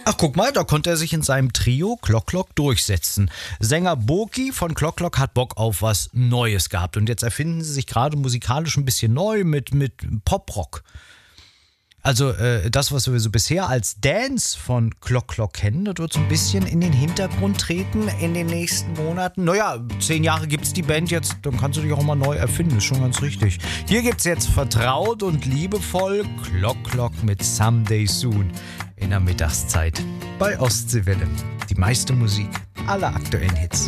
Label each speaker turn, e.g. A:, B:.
A: Ach, guck mal, da konnte er sich in seinem Trio Klock Klock durchsetzen. Sänger Boki von Klock Klock hat Bock auf was Neues gehabt. Und jetzt erfinden sie sich gerade musikalisch ein bisschen neu mit Poprock. Also das, was wir so bisher als Dance von Klock Klock kennen, das wird so ein bisschen in den Hintergrund treten in den nächsten Monaten. Naja, 10 Jahre gibt's die Band jetzt, dann kannst du dich auch mal neu erfinden, ist schon ganz richtig. Hier gibt's jetzt vertraut und liebevoll Klock Klock mit Someday Soon in der Mittagszeit bei Ostseewelle. Die meiste Musik, alle aktuellen Hits.